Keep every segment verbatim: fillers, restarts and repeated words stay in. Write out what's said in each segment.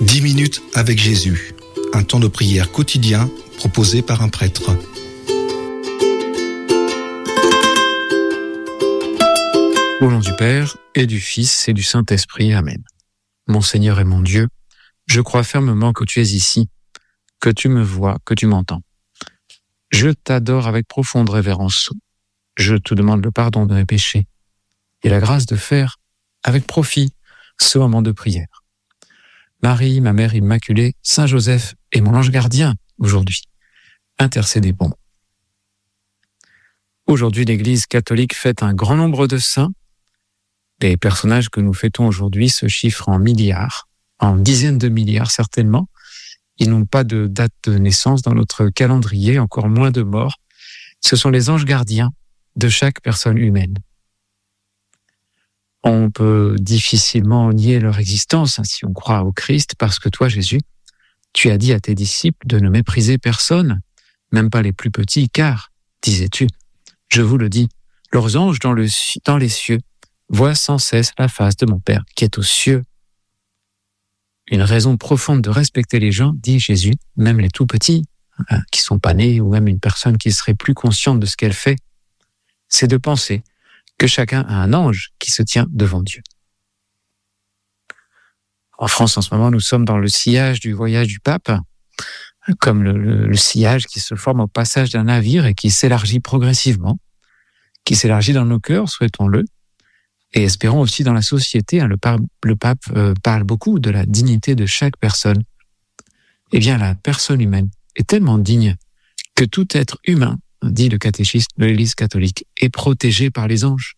dix minutes avec Jésus, un temps de prière quotidien proposé par un prêtre. Au nom du Père, et du Fils, et du Saint-Esprit. Amen. Mon Seigneur et mon Dieu, je crois fermement que tu es ici, que tu me vois, que tu m'entends. Je t'adore avec profonde révérence. Je te demande le pardon de mes péchés et la grâce de faire, avec profit, ce moment de prière. Marie, ma mère immaculée, Saint Joseph et mon ange gardien, aujourd'hui, intercédez pour moi. Aujourd'hui, l'Église catholique fête un grand nombre de saints. Les personnages que nous fêtons aujourd'hui se chiffrent en milliards, en dizaines de milliards certainement. Ils n'ont pas de date de naissance dans notre calendrier, encore moins de morts. Ce sont les anges gardiens de chaque personne humaine. On peut difficilement nier leur existence hein, si on croit au Christ, parce que toi, Jésus, tu as dit à tes disciples de ne mépriser personne, même pas les plus petits, car, disais-tu, je vous le dis, leurs anges dans, le, dans les cieux voient sans cesse la face de mon Père qui est aux cieux. Une raison profonde de respecter les gens, dit Jésus, même les tout petits, hein, qui sont pas nés, ou même une personne qui serait plus consciente de ce qu'elle fait, c'est de penser que chacun a un ange qui se tient devant Dieu. En France, en ce moment, nous sommes dans le sillage du voyage du pape, comme le, le, le sillage qui se forme au passage d'un navire et qui s'élargit progressivement, qui s'élargit dans nos cœurs, souhaitons-le, et espérons aussi dans la société. Hein, le, par, le pape euh, parle beaucoup de la dignité de chaque personne. Eh bien, la personne humaine est tellement digne que tout être humain, dit le catéchisme de l'Église catholique, est protégé par les anges.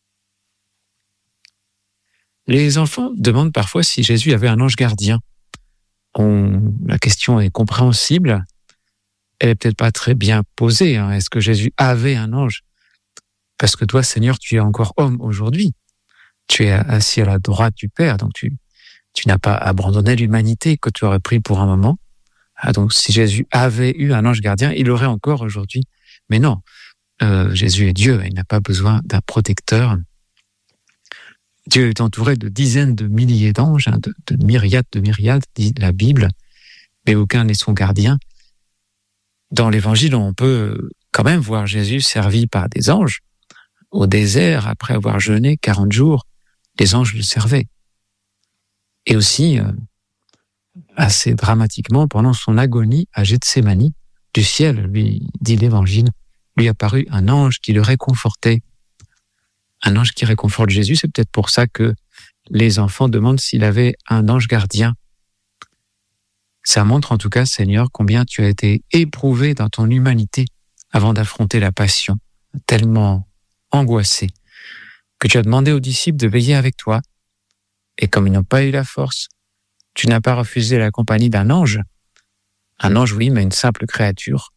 Les enfants demandent parfois si Jésus avait un ange gardien. On, la question est compréhensible. Elle est peut-être pas très bien posée. Hein. Est-ce que Jésus avait un ange ? Parce que toi, Seigneur, tu es encore homme aujourd'hui. Tu es assis à la droite du Père, donc tu, tu n'as pas abandonné l'humanité que tu aurais pris pour un moment. Ah, donc si Jésus avait eu un ange gardien, il l'aurait encore aujourd'hui. Mais non, euh, Jésus est Dieu, il n'a pas besoin d'un protecteur. Dieu est entouré de dizaines de milliers d'anges, hein, de, de myriades de myriades, dit la Bible, mais aucun n'est son gardien. Dans l'Évangile, on peut quand même voir Jésus servi par des anges. Au désert, après avoir jeûné quarante jours, les anges le servaient. Et aussi, euh, assez dramatiquement, pendant son agonie à Gethsémani, du ciel, lui dit l'Évangile, lui apparut un ange qui le réconfortait. Un ange qui réconforte Jésus, c'est peut-être pour ça que les enfants demandent s'il avait un ange gardien. Ça montre en tout cas, Seigneur, combien tu as été éprouvé dans ton humanité avant d'affronter la passion, tellement angoissé, que tu as demandé aux disciples de veiller avec toi. Et comme ils n'ont pas eu la force, tu n'as pas refusé la compagnie d'un ange. Un ange, oui, mais une simple créature.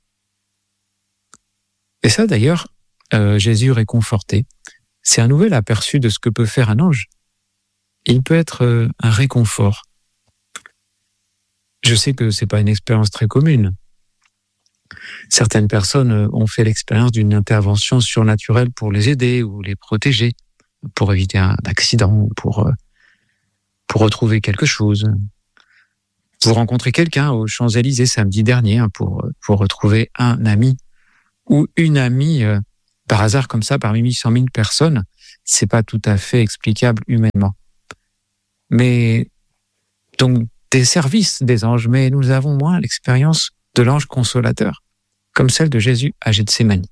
Et ça, d'ailleurs, euh, Jésus réconforté, c'est un nouvel aperçu de ce que peut faire un ange. Il peut être euh, un réconfort. Je sais que c'est pas une expérience très commune. Certaines personnes ont fait l'expérience d'une intervention surnaturelle pour les aider ou les protéger, pour éviter un accident, pour, pour retrouver quelque chose. Vous rencontrez quelqu'un aux Champs-Élysées samedi dernier pour, pour retrouver un ami ou une amie euh, par hasard comme ça parmi huit cent mille personnes. C'est pas tout à fait explicable humainement. Mais donc des services des anges, mais nous avons moins l'expérience de l'ange consolateur, comme celle de Jésus à Gethsémani.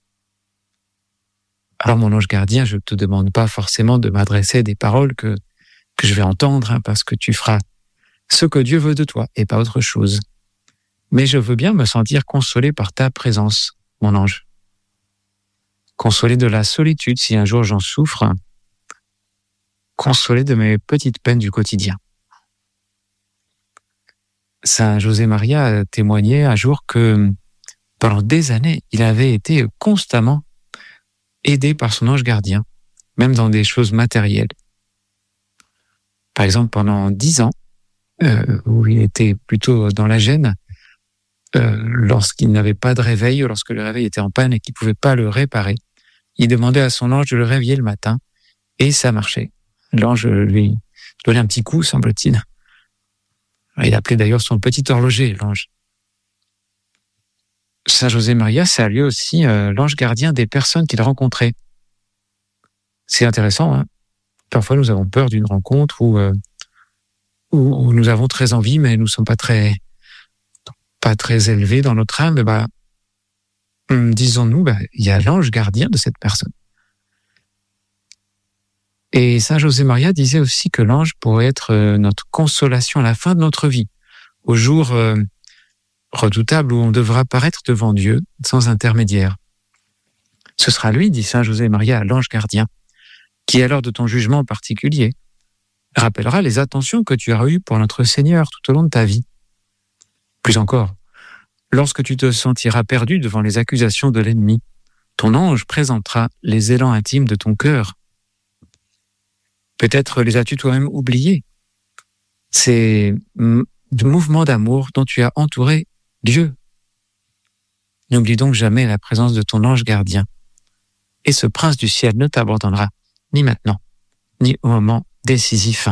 Alors mon ange gardien, je ne te demande pas forcément de m'adresser des paroles que, que je vais entendre, hein, parce que tu feras ce que Dieu veut de toi et pas autre chose. Mais je veux bien me sentir consolé par ta présence, mon ange. Consolé de la solitude si un jour j'en souffre, consolé de mes petites peines du quotidien. Saint José Maria a témoigné un jour que pendant des années, il avait été constamment aidé par son ange gardien, même dans des choses matérielles. Par exemple, pendant dix ans, euh, où il était plutôt dans la gêne, euh, lorsqu'il n'avait pas de réveil, lorsque le réveil était en panne et qu'il ne pouvait pas le réparer, il demandait à son ange de le réveiller le matin, et ça marchait. L'ange lui donnait un petit coup, semble-t-il. Il appelait d'ailleurs son petit horloger, l'ange. Saint José Maria, ça a lieu aussi euh, l'ange gardien des personnes qu'il rencontrait. C'est intéressant, hein. Parfois, nous avons peur d'une rencontre où, euh, où, où nous avons très envie, mais nous ne sommes pas très, pas très élevés dans notre âme. Bah, disons-nous, bah, il y a l'ange gardien de cette personne. Et Saint José Maria disait aussi que l'ange pourrait être euh, notre consolation à la fin de notre vie, au jour euh, redoutable où on devra paraître devant Dieu sans intermédiaire. Ce sera lui, dit Saint José Maria, l'ange gardien, qui, à l'heure de ton jugement particulier, rappellera les attentions que tu as eues pour notre Seigneur tout au long de ta vie. Plus encore, lorsque tu te sentiras perdu devant les accusations de l'ennemi, ton ange présentera les élans intimes de ton cœur. Peut-être les as-tu toi-même oubliés. Ces m- mouvements d'amour dont tu as entouré Dieu. N'oublie donc jamais la présence de ton ange gardien. Et ce prince du ciel ne t'abandonnera ni maintenant, ni au moment décisif.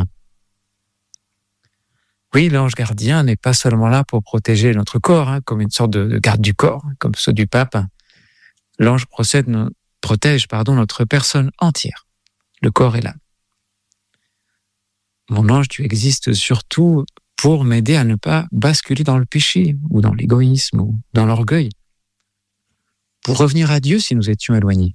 Oui, l'ange gardien n'est pas seulement là pour protéger notre corps, hein, comme une sorte de, de garde du corps, hein, comme ceux du pape. L'ange procède, no, protège pardon, notre personne entière, le corps et l'âme. Mon ange, tu existes surtout pour m'aider à ne pas basculer dans le péché, ou dans l'égoïsme, ou dans l'orgueil, pour revenir à Dieu si nous étions éloignés.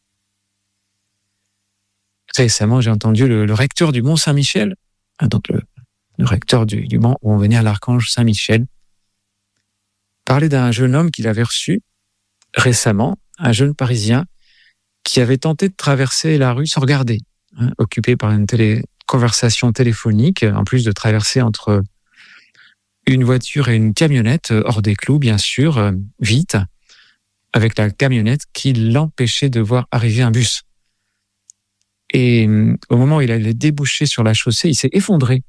Récemment, j'ai entendu le, le recteur du Mont Saint-Michel, hein, donc le, le recteur du, du Mont où on venait à l'archange Saint-Michel, parler d'un jeune homme qu'il avait reçu récemment, un jeune Parisien, qui avait tenté de traverser la rue sans regarder, hein, occupé par une télé, conversation téléphonique, en plus de traverser entre une voiture et une camionnette, hors des clous, bien sûr, euh, vite, avec la camionnette qui l'empêchait de voir arriver un bus. Et euh, au moment où il allait déboucher sur la chaussée, il s'est effondré.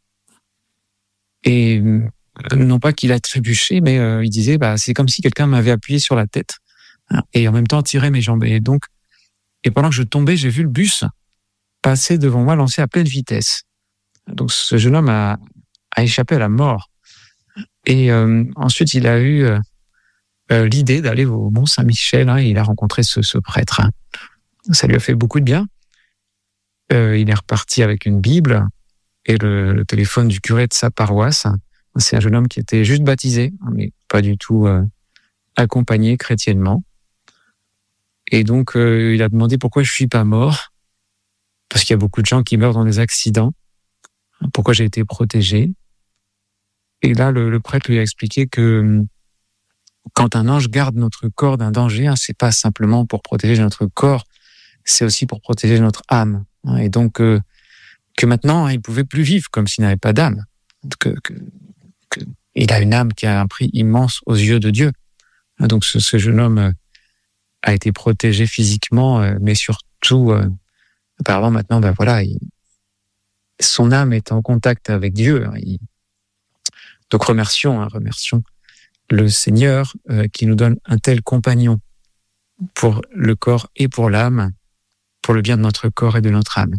Et euh, non pas qu'il a trébuché, mais euh, il disait, bah, c'est comme si quelqu'un m'avait appuyé sur la tête, hein, et en même temps tirait mes jambes. Et donc, et pendant que je tombais, j'ai vu le bus passer devant moi, lancé à pleine vitesse. Donc, ce jeune homme a, a échappé à la mort. Et euh, ensuite, il a eu euh, euh, l'idée d'aller au Mont Saint-Michel, hein, et il a rencontré ce, ce prêtre. Hein. Ça lui a fait beaucoup de bien. Euh, il est reparti avec une Bible et le, le téléphone du curé de sa paroisse. C'est un jeune homme qui était juste baptisé, mais pas du tout euh, accompagné chrétiennement. Et donc, euh, il a demandé pourquoi je suis pas mort, parce qu'il y a beaucoup de gens qui meurent dans des accidents. Pourquoi j'ai été protégé. Et là, le, le prêtre lui a expliqué que quand un ange garde notre corps d'un danger, hein, c'est pas simplement pour protéger notre corps, c'est aussi pour protéger notre âme. Hein, et donc, euh, que maintenant, hein, il pouvait plus vivre comme s'il n'avait pas d'âme. Que, que, que, il a une âme qui a un prix immense aux yeux de Dieu. Donc, ce, ce jeune homme a été protégé physiquement, euh, mais surtout, euh, apparemment maintenant, ben voilà, il, son âme est en contact avec Dieu. Hein, il, donc, remercions, hein, remercions le Seigneur euh, qui nous donne un tel compagnon pour le corps et pour l'âme, pour le bien de notre corps et de notre âme.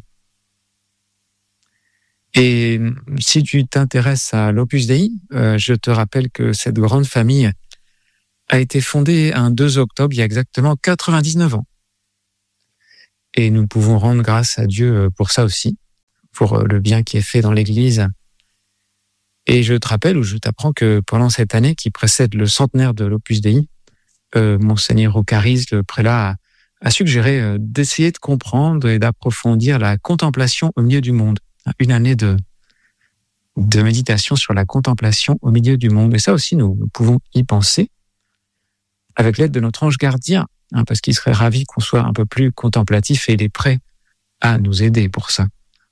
Et si tu t'intéresses à l'Opus Dei, euh, je te rappelle que cette grande famille a été fondée un deux octobre, il y a exactement quatre-vingt-dix-neuf ans. Et nous pouvons rendre grâce à Dieu pour ça aussi, pour le bien qui est fait dans l'Église. Et je te rappelle, ou je t'apprends que pendant cette année qui précède le centenaire de l'Opus Dei, euh, Monseigneur Ocaris, le prélat, a, a suggéré euh, d'essayer de comprendre et d'approfondir la contemplation au milieu du monde. Une année de, de méditation sur la contemplation au milieu du monde. Et ça aussi, nous, nous pouvons y penser avec l'aide de notre ange gardien, hein, parce qu'il serait ravi qu'on soit un peu plus contemplatif et il est prêt à nous aider pour ça.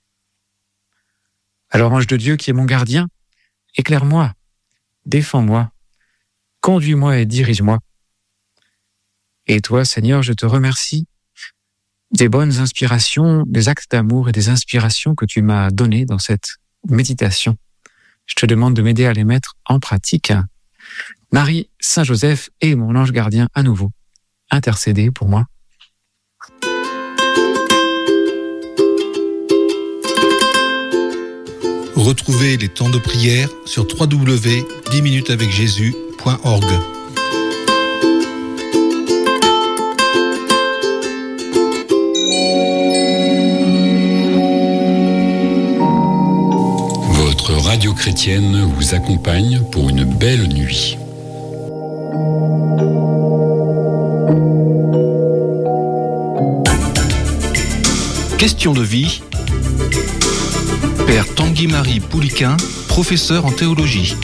Alors, ange de Dieu qui est mon gardien, éclaire-moi, défends-moi, conduis-moi et dirige-moi. Et toi, Seigneur, je te remercie des bonnes inspirations, des actes d'amour et des inspirations que tu m'as données dans cette méditation. Je te demande de m'aider à les mettre en pratique. Marie, Saint Joseph et mon ange gardien à nouveau, intercédez pour moi. Retrouvez les temps de prière sur w w w point dix minutes avec jésus point org. Votre radio chrétienne vous accompagne pour une belle nuit. Question de vie. Père Tanguy-Marie Pouliquin, professeur en théologie.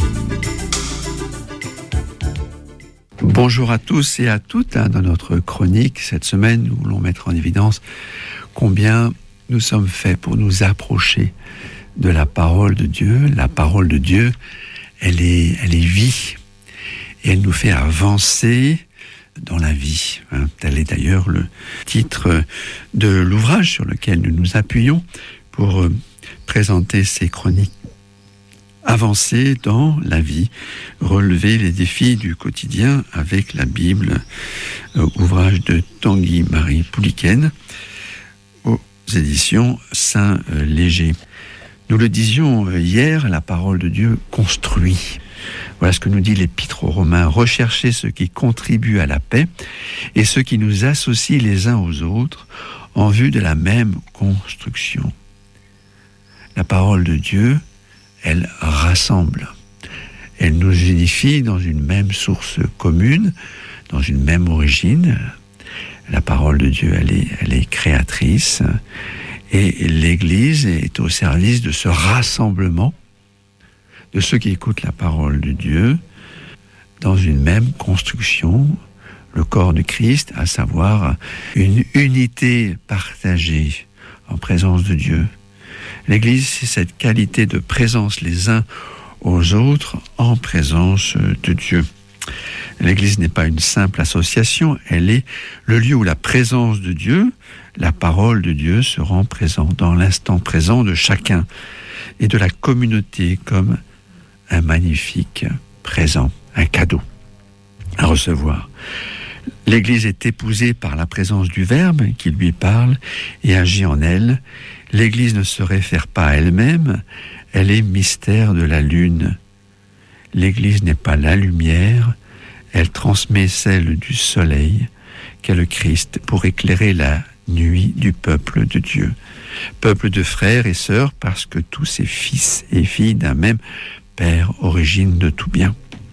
Bonjour à tous et à toutes. Dans notre chronique, cette semaine, nous voulons mettre en évidence combien nous sommes faits pour nous approcher de la parole de Dieu. La parole de Dieu, elle est, elle est vie et elle nous fait avancer dans la vie. Tel est d'ailleurs le titre de l'ouvrage sur lequel nous nous appuyons pour présenter ces chroniques. Avancer dans la vie, relever les défis du quotidien avec la Bible, ouvrage de Tanguy-Marie Pouliquin aux éditions Saint-Léger. Nous le disions hier, la parole de Dieu construit. Voilà ce que nous dit l'Épître aux Romains. Recherchez ce qui contribue à la paix et ce qui nous associe les uns aux autres en vue de la même construction. La parole de Dieu, elle rassemble. Elle nous unifie dans une même source commune, dans une même origine. La parole de Dieu, elle est, elle est créatrice. Et l'Église est au service de ce rassemblement de ceux qui écoutent la parole de Dieu dans une même construction, le corps de Christ, à savoir une unité partagée en présence de Dieu. L'Église, c'est cette qualité de présence les uns aux autres en présence de Dieu. L'Église n'est pas une simple association, elle est le lieu où la présence de Dieu, la parole de Dieu se rend présent dans l'instant présent de chacun et de la communauté comme un magnifique présent, un cadeau à recevoir. L'Église est épousée par la présence du Verbe qui lui parle et agit en elle. L'Église ne se réfère pas à elle-même, elle est mystère de la lune. L'Église n'est pas la lumière, elle transmet celle du soleil qu'est le Christ pour éclairer la nuit du peuple de Dieu. Peuple de frères et sœurs parce que tous ces fils et filles d'un même Père, origine de tout bien.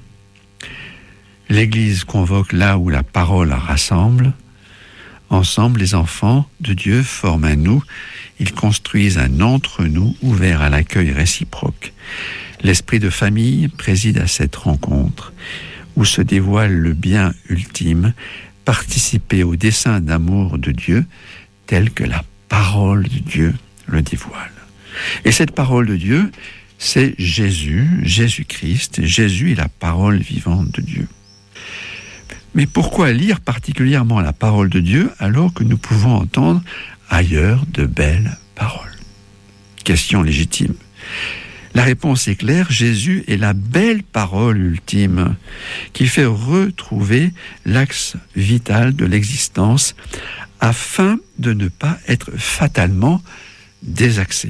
L'Église convoque là où la parole rassemble. Ensemble, les enfants de Dieu forment un nous. Ils construisent un entre-nous ouvert à l'accueil réciproque. L'esprit de famille préside à cette rencontre où se dévoile le bien ultime, participer au dessein d'amour de Dieu tel que la parole de Dieu le dévoile. Et cette parole de Dieu, c'est Jésus, Jésus-Christ. Jésus est la parole vivante de Dieu. Mais pourquoi lire particulièrement la parole de Dieu alors que nous pouvons entendre ailleurs de belles paroles? Question légitime. La réponse est claire, Jésus est la belle parole ultime qui fait retrouver l'axe vital de l'existence afin de ne pas être fatalement désaxé.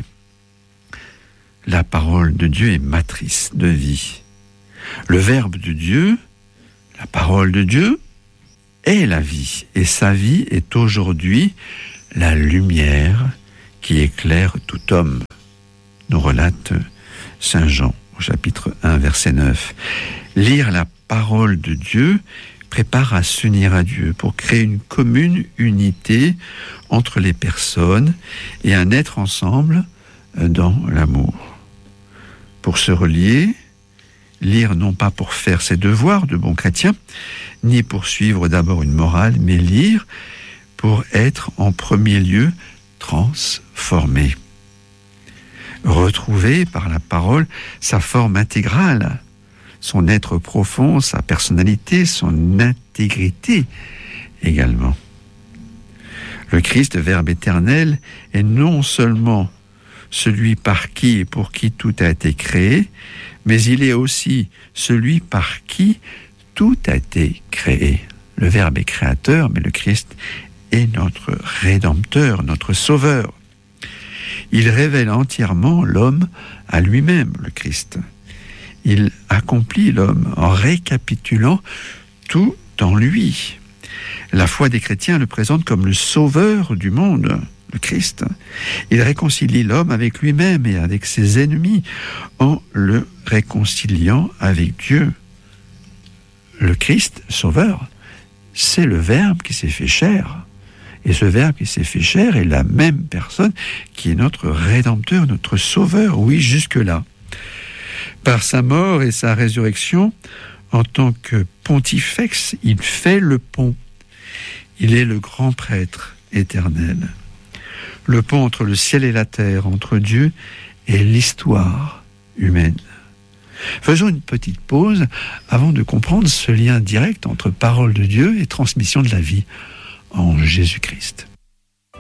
La parole de Dieu est matrice de vie. Le Verbe de Dieu, la parole de Dieu, est la vie. Et sa vie est aujourd'hui la lumière qui éclaire tout homme, nous relate Saint Jean au chapitre un, verset neuf. Lire la parole de Dieu prépare à s'unir à Dieu pour créer une commune unité entre les personnes et un être ensemble dans l'amour. Pour se relier, lire non pas pour faire ses devoirs de bon chrétien, ni pour suivre d'abord une morale, mais lire pour être en premier lieu transformé. Retrouver par la parole sa forme intégrale, son être profond, sa personnalité, son intégrité également. Le Christ, Verbe éternel, est non seulement celui par qui et pour qui tout a été créé, mais il est aussi celui par qui tout a été créé. Le Verbe est créateur, mais le Christ est notre Rédempteur, notre Sauveur. Il révèle entièrement l'homme à lui-même, le Christ. Il accomplit l'homme en récapitulant tout en lui. La foi des chrétiens le présente comme le sauveur du monde, le Christ. Il réconcilie l'homme avec lui-même et avec ses ennemis en le réconciliant avec Dieu. Le Christ, sauveur, c'est le Verbe qui s'est fait chair. Et ce Verbe qui s'est fait chair est la même personne qui est notre Rédempteur, notre Sauveur, oui, jusque-là. Par sa mort et sa résurrection, en tant que pontifex, il fait le pont. Il est le grand prêtre éternel. Le pont entre le ciel et la terre, entre Dieu et l'histoire humaine. Faisons une petite pause avant de comprendre ce lien direct entre parole de Dieu et transmission de la vie en Jésus-Christ.